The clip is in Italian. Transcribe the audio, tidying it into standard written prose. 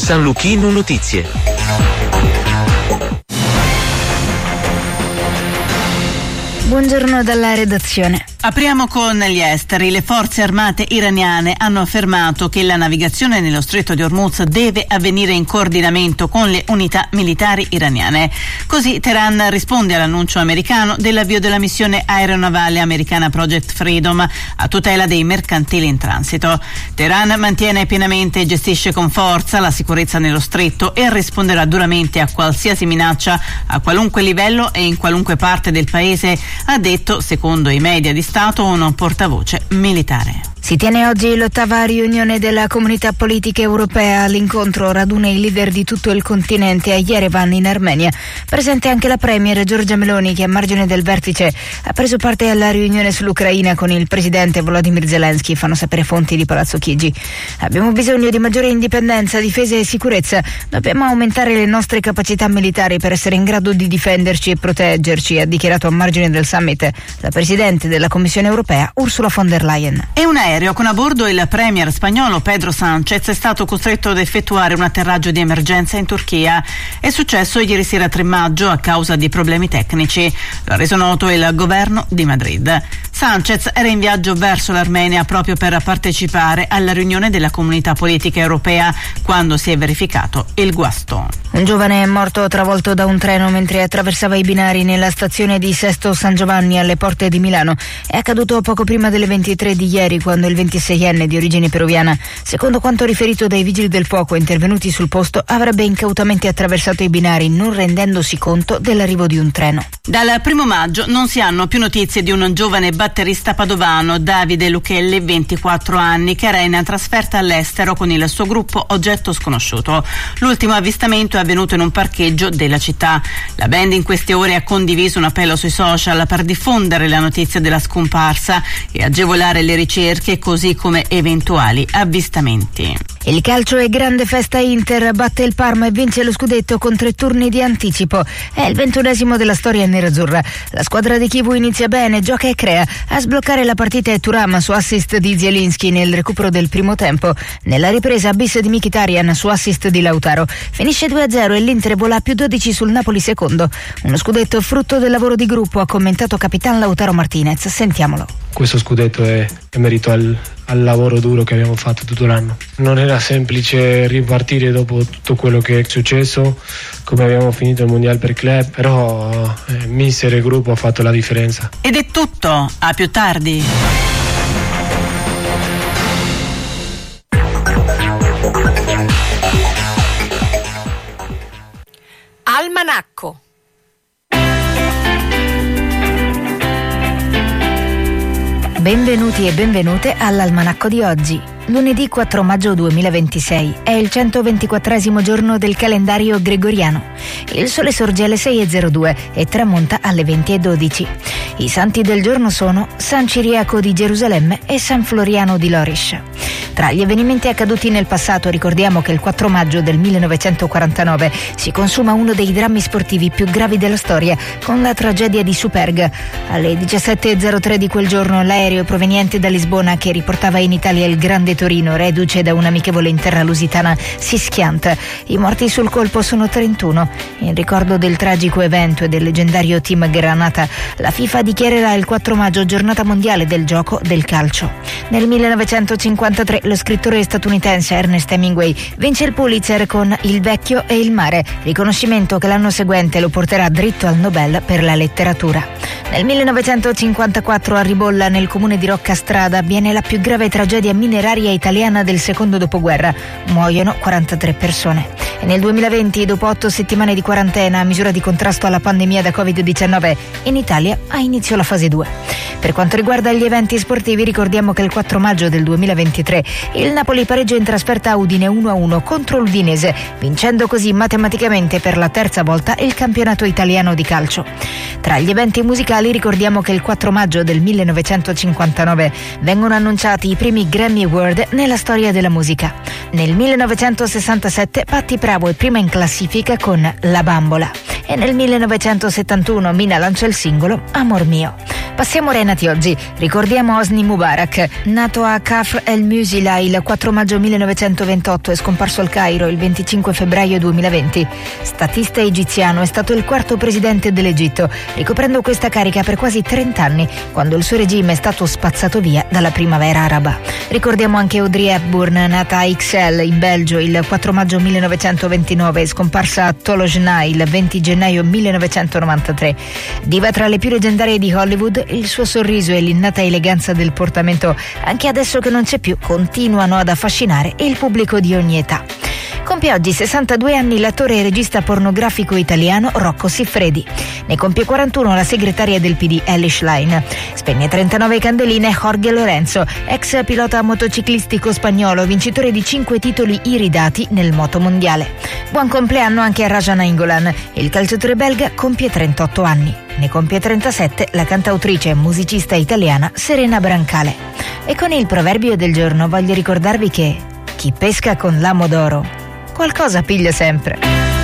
San Luchino Notizie. Buongiorno dalla redazione. Apriamo con gli esteri. Le forze armate iraniane hanno affermato che la navigazione nello stretto di Hormuz deve avvenire in coordinamento con le unità militari iraniane. Così Teheran risponde all'annuncio americano dell'avvio della missione aeronavale americana Project Freedom a tutela dei mercantili in transito. Teheran mantiene pienamente e gestisce con forza la sicurezza nello stretto e risponderà duramente a qualsiasi minaccia a qualunque livello e in qualunque parte del paese, ha detto, secondo i media di Stato, un portavoce militare. Si tiene oggi l'8ª riunione della Comunità Politica Europea. L'incontro raduna i leader di tutto il continente a Yerevan in Armenia. Presente anche la premier Giorgia Meloni, che a margine del vertice ha preso parte alla riunione sull'Ucraina con il presidente Volodymyr Zelensky, fanno sapere fonti di Palazzo Chigi. Abbiamo bisogno di maggiore indipendenza, difesa e sicurezza. Dobbiamo aumentare le nostre capacità militari per essere in grado di difenderci e proteggerci, ha dichiarato a margine del summit la presidente della Commissione Europea Ursula von der Leyen. E un aereo con a bordo il premier spagnolo Pedro Sánchez è stato costretto ad effettuare un atterraggio di emergenza in Turchia. È successo ieri sera 3 maggio a causa di problemi tecnici. Lo ha reso noto il governo di Madrid. Sánchez era in viaggio verso l'Armenia proprio per partecipare alla riunione della Comunità Politica Europea quando si è verificato il guasto. Un giovane è morto travolto da un treno mentre attraversava i binari nella stazione di Sesto San Giovanni alle porte di Milano. È accaduto poco prima delle 23 di ieri, quando il 26enne di origine peruviana, secondo quanto riferito dai vigili del fuoco intervenuti sul posto, avrebbe incautamente attraversato i binari non rendendosi conto dell'arrivo di un treno. Dal 1 maggio non si hanno più notizie di un giovane batterista padovano, Davide Luchelli, 24 anni, che era in trasferta all'estero con il suo gruppo Oggetto Sconosciuto. L'ultimo avvistamento è avvenuto in un parcheggio della città. La band in queste ore ha condiviso un appello sui social per diffondere la notizia della scomparsa e agevolare le ricerche, così come eventuali avvistamenti. Il calcio è grande festa. Inter batte il Parma e vince lo scudetto con 3 turni di anticipo. È il 21esimo della storia nerazzurra. La squadra di Chivu inizia bene, gioca e crea. A sbloccare la partita è Thuram su assist di Zielinski nel recupero del primo tempo. Nella ripresa bis di Mkhitaryan su assist di Lautaro. Finisce 2-0 e l'Inter vola a più 12 sul Napoli secondo. Uno scudetto frutto del lavoro di gruppo, ha commentato capitan Lautaro Martinez. Sentiamolo. Questo scudetto è merito al lavoro duro che abbiamo fatto tutto l'anno. Non era semplice ripartire dopo tutto quello che è successo, come abbiamo finito il mondiale per club, però mister e gruppo ha fatto la differenza. Ed è tutto, a più tardi. Almanacco. Benvenuti e benvenute all'Almanacco di oggi. Lunedì 4 maggio 2026 è il 124esimo giorno del calendario gregoriano. Il sole sorge alle 6:02 e tramonta alle 20:12. I santi del giorno sono San Ciriaco di Gerusalemme e San Floriano di Lorish. Tra gli avvenimenti accaduti nel passato ricordiamo che il 4 maggio del 1949 si consuma uno dei drammi sportivi più gravi della storia, con la tragedia di Superga. Alle 17:03 di quel giorno l'aereo proveniente da Lisbona che riportava in Italia il Grande Torino, reduce da un'amichevole in terra lusitana, si schianta. I morti sul colpo sono 31. In ricordo del tragico evento e del leggendario team Granata, la FIFA dichiarerà il 4 maggio giornata mondiale del gioco del calcio. Nel 1953 lo scrittore statunitense Ernest Hemingway vince il Pulitzer con Il vecchio e il mare, riconoscimento che l'anno seguente lo porterà dritto al Nobel per la letteratura. Nel 1954 a Ribolla, nel comune di Roccastrada, avviene la più grave tragedia mineraria italiana del secondo dopoguerra. Muoiono 43 persone. E nel 2020, dopo 8 settimane di quarantena a misura di contrasto alla pandemia da Covid-19, in Italia ha inizio la fase 2. Per quanto riguarda gli eventi sportivi, ricordiamo che il 4 maggio del 2023 il Napoli pareggia in trasferta a Udine 1-1 contro l'Udinese, vincendo così matematicamente per la terza volta il campionato italiano di calcio. Tra gli eventi musicali ricordiamo che il 4 maggio del 1959 vengono annunciati i primi Grammy Award nella storia della musica. Nel 1967 Patti Bravo è prima in classifica con La Bambola e nel 1971 Mina lancia il singolo Amor mio. Passiamo ai nati oggi. Ricordiamo Hosni Mubarak, nato a Kafr el-Musila il 4 maggio 1928 e scomparso al Cairo il 25 febbraio 2020. Statista egiziano, è stato il quarto presidente dell'Egitto, ricoprendo questa carica per quasi 30 anni, quando il suo regime è stato spazzato via dalla primavera araba. Ricordiamo anche Audrey Hepburn, nata a Ixelles in Belgio il 4 maggio 1929 e scomparsa a Tolojna il 20 gennaio 1993. Diva tra le più leggendarie di Hollywood, il suo sorriso e l'innata eleganza del portamento, anche adesso che non c'è più, continuano ad affascinare il pubblico di ogni età. Compie oggi 62 anni l'attore e regista pornografico italiano Rocco Siffredi. Ne compie 41 la segretaria del PD Elish Line. Spegne 39 candeline Jorge Lorenzo, ex pilota motociclistico spagnolo, vincitore di 5 titoli iridati nel motomondiale. Buon compleanno anche a Raja Nainggolan. Il calciatore belga compie 38 anni. Ne compie 37 la cantautrice e musicista italiana Serena Brancale. E con il proverbio del giorno voglio ricordarvi che chi pesca con l'amo d'oro qualcosa piglia sempre.